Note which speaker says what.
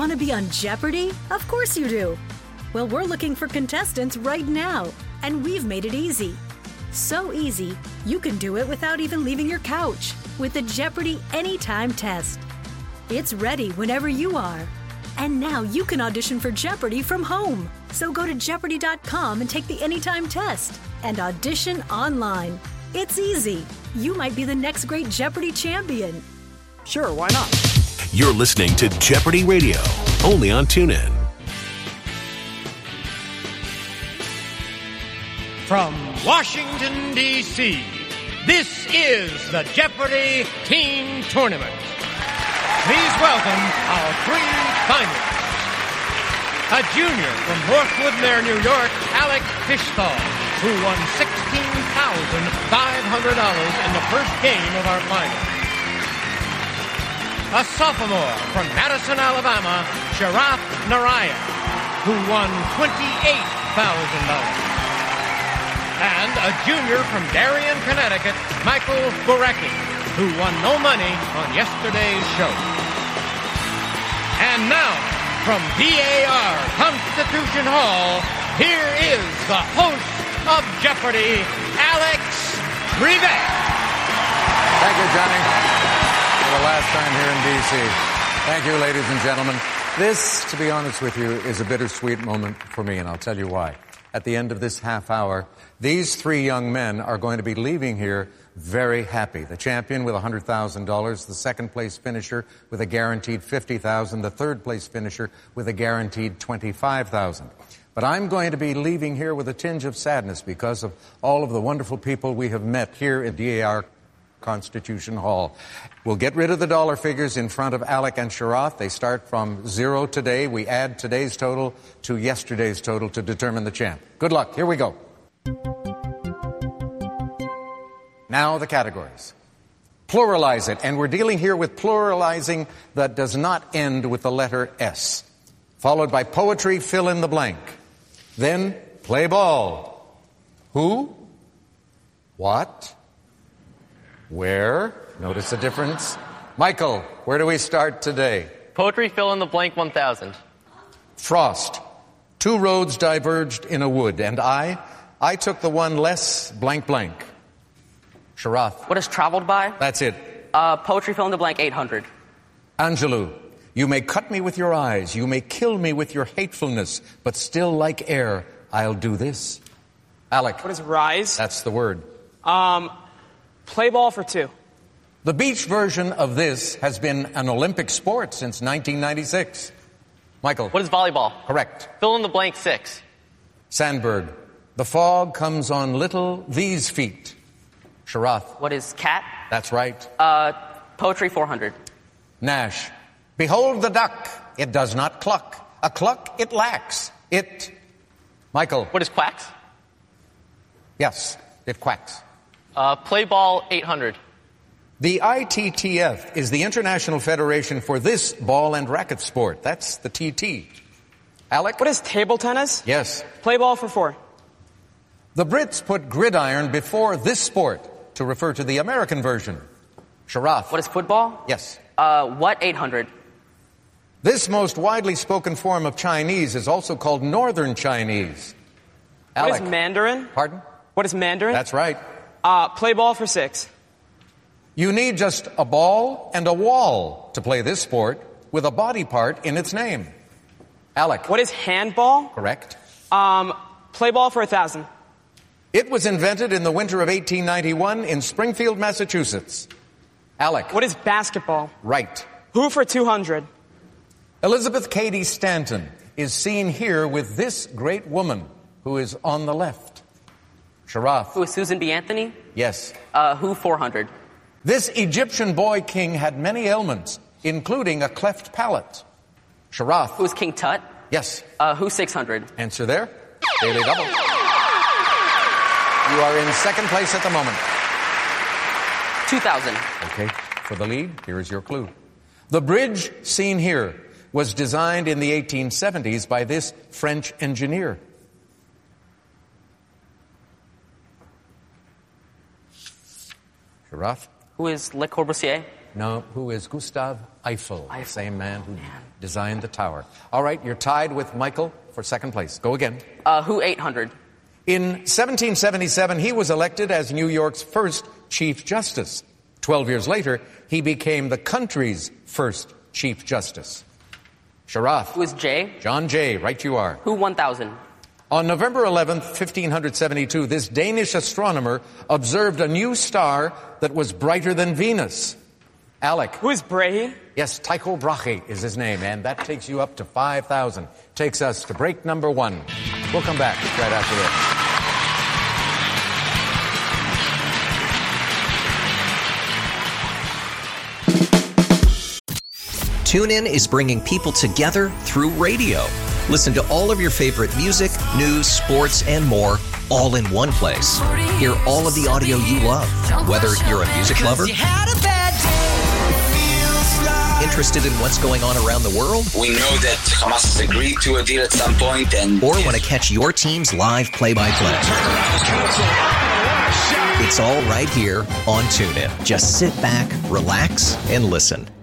Speaker 1: Want to be on Jeopardy? Of course you do. Well, we're looking for contestants right now, and we've made it easy. So easy, you can do it without even leaving your couch with the Jeopardy Anytime test. It's ready whenever you are. And now you can audition for Jeopardy from home. So go to Jeopardy.com and take the Anytime test and audition online. It's easy. You might be the next great Jeopardy champion.
Speaker 2: Sure, why not?
Speaker 3: You're listening to Jeopardy Radio, only on TuneIn.
Speaker 4: From Washington, D.C., this is the Jeopardy Teen Tournament. Please welcome our three finalists. A junior from Northwoodmere, New York, Alec Fishthal, who won $16,500 in the first game of our final. A sophomore from Madison, Alabama, Sharath Naraya, who won $28,000. And a junior from Darien, Connecticut, Michael Gurecki, who won no money on yesterday's show. And now, from DAR Constitution Hall, here is the host of Jeopardy, Alex Trebek.
Speaker 5: Thank you, Johnny. For the last time here in D.C. Thank you, ladies and gentlemen. This, to be honest with you, is a bittersweet moment for me, and I'll tell you why. At the end of this half hour, these three young men are going to be leaving here very happy. The champion with $100,000, the second place finisher with a guaranteed $50,000, the third place finisher with a guaranteed $25,000. But I'm going to be leaving here with a tinge of sadness because of all of the wonderful people we have met here at DAR Constitution Hall. We'll get rid of the dollar figures in front of Alec and Sharath. They start from 0 today. We add today's total to yesterday's total to determine the champ. Good luck. Here we go. Now the categories. Pluralize it, and we're dealing here with pluralizing that does not end with the letter S. Followed by poetry, fill in the blank. Then play ball. Who? What? Where? Notice the difference. Michael, where do we start today?
Speaker 6: Poetry, fill in the blank, 1,000.
Speaker 5: Frost. Two roads diverged in a wood, and I took the one less blank blank. Sharath.
Speaker 6: What is traveled by?
Speaker 5: That's it.
Speaker 6: Poetry, fill in the blank, 800.
Speaker 5: Angelou. You may cut me with your eyes, you may kill me with your hatefulness, but still like air, I'll do this. Alec.
Speaker 2: What is rise?
Speaker 5: That's the word.
Speaker 2: Play ball for 2.
Speaker 5: The beach version of this has been an Olympic sport since 1996. Michael.
Speaker 6: What is volleyball?
Speaker 5: Correct.
Speaker 6: Fill in the blank, 6.
Speaker 5: Sandberg. The fog comes on little these feet. Sharath.
Speaker 6: What is cat?
Speaker 5: That's right.
Speaker 6: Poetry, 400.
Speaker 5: Nash. Behold the duck. It does not cluck. A cluck it lacks. It. Michael.
Speaker 6: What is quacks?
Speaker 5: Yes, it quacks.
Speaker 6: Play ball, 800.
Speaker 5: The ITTF is the International Federation for this ball and racket sport. That's the TT. Alec?
Speaker 2: What is table tennis?
Speaker 5: Yes.
Speaker 2: Play ball for 4.
Speaker 5: The Brits put gridiron before this sport to refer to the American version. Sharath.
Speaker 6: What is football?
Speaker 5: Yes.
Speaker 6: What, 800?
Speaker 5: This most widely spoken form of Chinese is also called Northern Chinese. Alec.
Speaker 2: What is Mandarin?
Speaker 5: Pardon?
Speaker 2: What is Mandarin?
Speaker 5: That's right.
Speaker 2: Play ball for 6.
Speaker 5: You need just a ball and a wall to play this sport with a body part in its name. Alec.
Speaker 2: What is handball?
Speaker 5: Correct.
Speaker 2: Play ball for 1,000.
Speaker 5: It was invented in the winter of 1891 in Springfield, Massachusetts. Alec.
Speaker 2: What is basketball?
Speaker 5: Right.
Speaker 2: Who for 200?
Speaker 5: Elizabeth Cady Stanton is seen here with this great woman who is on the left. Sharath.
Speaker 6: Who is Susan B. Anthony?
Speaker 5: Yes.
Speaker 6: Who, 400?
Speaker 5: This Egyptian boy king had many ailments, including a cleft palate. Sharath.
Speaker 6: Who is King Tut?
Speaker 5: Yes.
Speaker 6: Who, 600?
Speaker 5: Answer there. Daily double. You are in second place at the moment.
Speaker 6: 2,000.
Speaker 5: Okay. For the lead, here is your clue. The bridge seen here was designed in the 1870s by this French engineer. Sharath.
Speaker 6: Who is Le Corbusier?
Speaker 5: No, who is Gustav Eiffel, the same man who designed the tower. All right, you're tied with Michael for second place. Go again.
Speaker 6: Who 800?
Speaker 5: In 1777, he was elected as New York's first Chief Justice. 12 years later, he became the country's first Chief Justice. Sharath.
Speaker 6: Who is Jay?
Speaker 5: John Jay, right you are.
Speaker 6: Who 1000?
Speaker 5: On November 11th, 1572, this Danish astronomer observed a new star that was brighter than Venus. Alec.
Speaker 2: Who is Brahe?
Speaker 5: Yes, Tycho Brahe is his name, and that takes you up to 5,000. Takes us to break number 1. We'll come back right after this.
Speaker 7: TuneIn is bringing people together through radio. Listen to all of your favorite music, news, sports, and more, all in one place. Hear all of the audio you love, whether you're a music lover, interested in what's going on around the world,
Speaker 8: we know that Hamas has agreed to a deal at some point, and
Speaker 7: or want to catch your team's live play-by-play. It's all right here on TuneIn. Just sit back, relax, and listen.